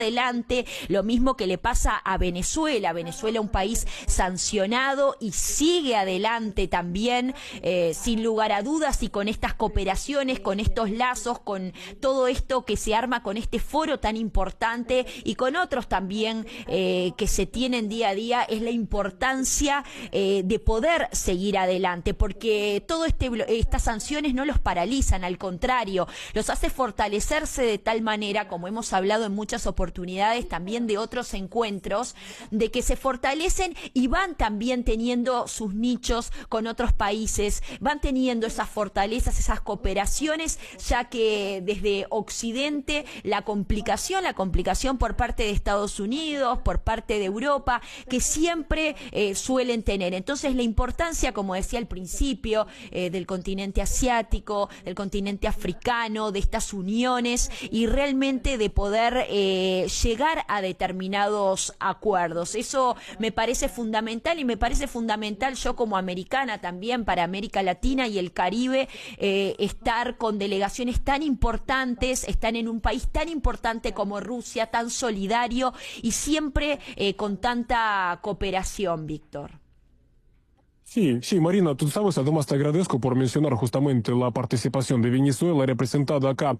adelante, lo mismo que le pasa a Venezuela. Venezuela, un país sancionado y sigue adelante también, sin lugar a dudas, y con estas cooperaciones, con estos lazos, con todo esto que se arma con este foro tan importante y con otros también que se tienen día a día, es la importancia de poder seguir adelante, porque todo estas sanciones no los paralizan, al contrario, los hace fortalecerse de tal manera, como hemos hablado en muchas oportunidades, también de otros encuentros, de que se fortalecen y van también teniendo sus nichos con otros países, van teniendo esas fortalezas, esas cooperaciones, ya que desde Occidente la complicación por parte de Estados Unidos, por parte de Europa, que siempre suelen tener. Entonces la importancia, como decía al principio, del continente asiático, del continente africano, de estas uniones y realmente de poder llegar a determinados acuerdos. Eso me parece fundamental, y me parece fundamental yo como americana también para América Latina y el Caribe, estar con delegaciones tan importantes, estar en un país tan importante como Rusia, tan solidario y siempre con tanta cooperación, Víctor. Sí, sí, Marina, tú sabes, además te agradezco por mencionar justamente la participación de Venezuela representada acá,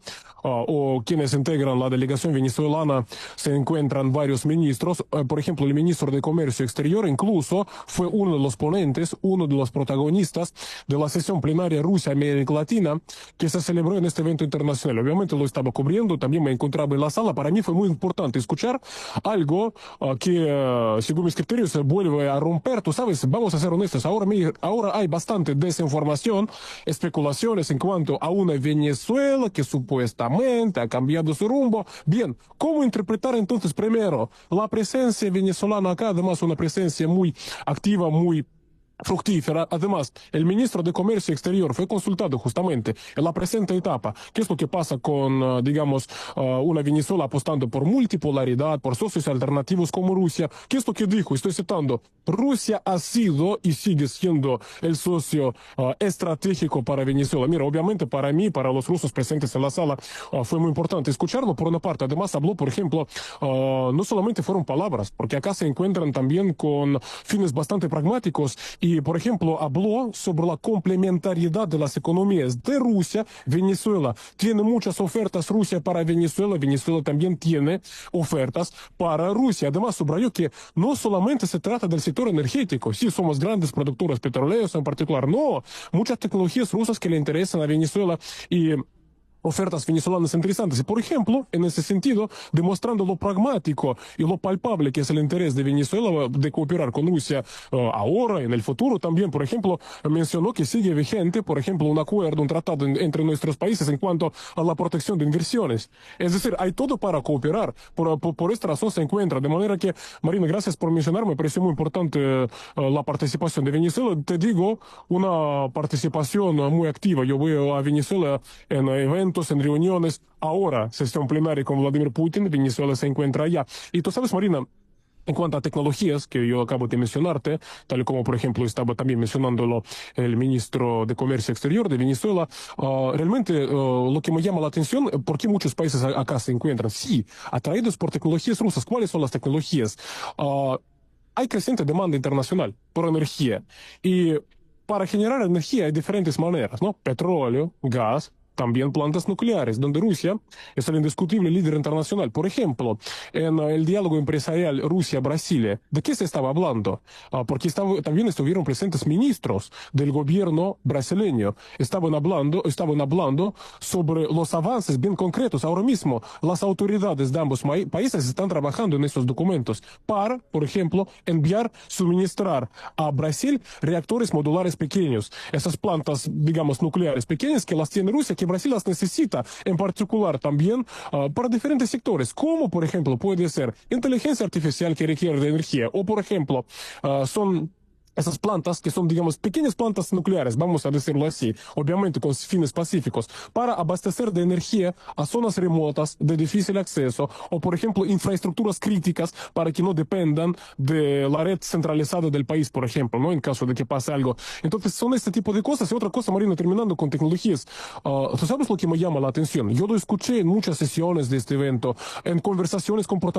o quienes integran la delegación venezolana. Se encuentran varios ministros, por ejemplo, el ministro de Comercio Exterior incluso fue uno de los ponentes, uno de los protagonistas de la sesión plenaria Rusia-América Latina que se celebró en este evento internacional. Obviamente lo estaba cubriendo, también me encontraba en la sala. Para mí fue muy importante escuchar algo que, según mis criterios, se vuelve a romper. Tú sabes, vamos a ser honestos, ahora hay bastante desinformación, especulaciones en cuanto a una Venezuela que supuestamente ha cambiado su rumbo. Bien, ¿cómo interpretar entonces primero la presencia venezolana acá? Además, una presencia muy activa, muy fructífera. Además, el ministro de Comercio Exterior fue consultado justamente en la presente etapa. ¿Qué es lo que pasa con, digamos, una Venezuela apostando por multipolaridad, por socios alternativos como Rusia? ¿Qué es lo que dijo? Estoy citando: Rusia ha sido y sigue siendo el socio estratégico para Venezuela. Mira, obviamente para mí, para los rusos presentes en la sala, fue muy importante escucharlo por una parte. Además, habló, por ejemplo, no solamente fueron palabras, porque acá se encuentran también con fines bastante pragmáticos. Y, por ejemplo, habló sobre la complementariedad de las economías de Rusia. Venezuela tiene muchas ofertas, Rusia para Venezuela, Venezuela también tiene ofertas para Rusia. Además, subrayó que no solamente se trata del sector energético, sí somos grandes productores petroleros en particular, no, muchas tecnologías rusas que le interesan a Venezuela y ofertas venezolanas interesantes. Y, por ejemplo, en ese sentido, demostrando lo pragmático y lo palpable que es el interés de Venezuela de cooperar con Rusia ahora, en el futuro también, por ejemplo, mencionó que sigue vigente, por ejemplo, un acuerdo, un tratado entre nuestros países en cuanto a la protección de inversiones. Es decir, hay todo para cooperar. Por esta razón se encuentra. De manera que, Marina, gracias por mencionar. Me pareció muy importante la participación de Venezuela. Te digo, una participación muy activa. Yo veo a Venezuela en eventos, en reuniones. Ahora, sesión plenaria con Vladimir Putin, Venezuela se encuentra allá. Y tú sabes, Marina, en cuanto a tecnologías que yo acabo de mencionarte, tal como por ejemplo estaba también mencionándolo el ministro de Comercio Exterior de Venezuela, realmente lo que me llama la atención, ¿por qué muchos países acá se encuentran? Sí, atraídos por tecnologías rusas. ¿Cuáles son las tecnologías? Hay creciente demanda internacional por energía. Y para generar energía hay diferentes maneras, ¿no? Petróleo, gas, también plantas nucleares, donde Rusia es el indiscutible líder internacional. Por ejemplo, en el diálogo empresarial Rusia-Brasilia, ¿de qué se estaba hablando? Porque también estuvieron presentes ministros del gobierno brasileño. Estaban hablando sobre los avances bien concretos. Ahora mismo, las autoridades de ambos países están trabajando en estos documentos para, por ejemplo, suministrar a Brasil reactores modulares pequeños. Esas plantas, digamos, nucleares pequeñas que las tiene Rusia, que Brasil las necesita, en particular también para diferentes sectores, como por ejemplo puede ser inteligencia artificial que requiere de energía, o por ejemplo son esas plantas, que son, digamos, pequeñas plantas nucleares, vamos a decirlo así, obviamente con fines pacíficos, para abastecer de energía a zonas remotas de difícil acceso o, por ejemplo, infraestructuras críticas para que no dependan de la red centralizada del país, por ejemplo, ¿no? En caso de que pase algo. Entonces, son este tipo de cosas. Y otra cosa, Marina, terminando con tecnologías, ¿tú sabes lo que me llama la atención? Yo lo escuché en muchas sesiones de este evento, en conversaciones con